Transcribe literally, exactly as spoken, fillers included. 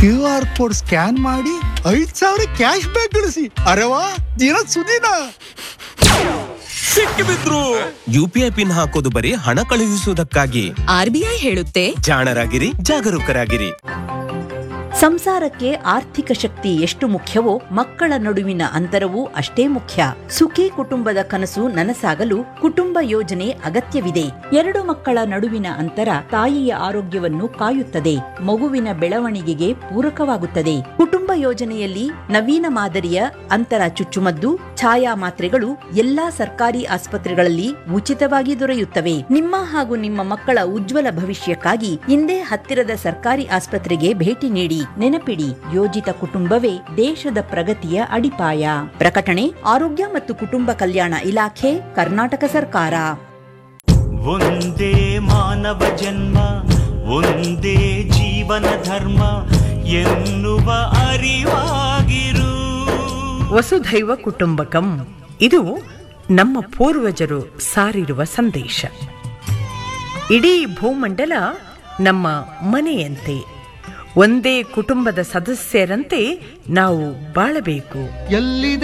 Q R code scan ಮಾಡಿ ಐದ್ ಸಾವಿರ ಕ್ಯಾಶ್ ಬ್ಯಾಕ್ ಗಳಿಸಿ. ಅರೆ ವಾ, ದಿನ ಸುದಿನ ಸಿಕ್ಕಿಬಿದ್ರು. ಯುಪಿಐ ಪಿನ್ ಹಾಕೋದು ಬರೀ ಹಣ ಕಳುಹಿಸುವುದಕ್ಕಾಗಿ. ಆರ್ಬಿಐ ಹೇಳುತ್ತೆ, ಜಾಣರಾಗಿರಿ, ಜಾಗರೂಕರಾಗಿರಿ. ಸಂಸಾರಕ್ಕೆ ಆರ್ಥಿಕ ಶಕ್ತಿ ಎಷ್ಟು ಮುಖ್ಯವೋ ಮಕ್ಕಳ ನಡುವಿನ ಅಂತರವೂ ಅಷ್ಟೇ ಮುಖ್ಯ. ಸುಖಿ ಕುಟುಂಬದ ಕನಸು ನನಸಾಗಲು ಕುಟುಂಬ ಯೋಜನೆ ಅಗತ್ಯವಿದೆ. ಎರಡು ಮಕ್ಕಳ ನಡುವಿನ ಅಂತರ ತಾಯಿಯ ಆರೋಗ್ಯವನ್ನು ಕಾಯುತ್ತದೆ, ಮಗುವಿನ ಬೆಳವಣಿಗೆಗೆ ಪೂರಕವಾಗುತ್ತದೆ. ಕುಟುಂಬ ಯೋಜನೆಯಲ್ಲಿ ನವೀನ ಮಾದರಿಯ ಅಂತರ ಚುಚ್ಚುಮದ್ದು, ಛಾಯಾ ಮಾತ್ರೆಗಳು ಎಲ್ಲಾ ಸರ್ಕಾರಿ ಆಸ್ಪತ್ರೆಗಳಲ್ಲಿ ಉಚಿತವಾಗಿ ದೊರೆಯುತ್ತವೆ. ನಿಮ್ಮ ಹಾಗೂ ನಿಮ್ಮ ಮಕ್ಕಳ ಉಜ್ವಲ ಭವಿಷ್ಯಕ್ಕಾಗಿ ಇಂದೇ ಹತ್ತಿರದ ಸರ್ಕಾರಿ ಆಸ್ಪತ್ರೆಗೆ ಭೇಟಿ ನೀಡಿ. ನೆನಪಿಡಿ, ಯೋಜಿತ ಕುಟುಂಬವೇ ದೇಶದ ಪ್ರಗತಿಯ ಅಡಿಪಾಯ. ಪ್ರಕಟಣೆ ಆರೋಗ್ಯ ಮತ್ತು ಕುಟುಂಬ ಕಲ್ಯಾಣ ಇಲಾಖೆ, ಕರ್ನಾಟಕ ಸರ್ಕಾರ. ಒಂದೇ ಮಾನವ ಜನ್ಮ, ಒಂದೇ ಜೀವನ ಧರ್ಮ ಎನ್ನುವ ಅರಿವಾಗಿರು. ವಸುಧೈವ ಕುಟುಂಬಕಂ, ಇದು ನಮ್ಮ ಪೂರ್ವಜರು ಸಾರಿರುವ ಸಂದೇಶ. ಇಡೀ ಭೂಮಂಡಲ ನಮ್ಮ ಮನೆಯಂತೆ, ಒಂದೇ ಕುಟುಂಬದ ಸದಸ್ಯರಂತೆ ನಾವು ಬಾಳಬೇಕು. ಎಲ್ಲಿದೆ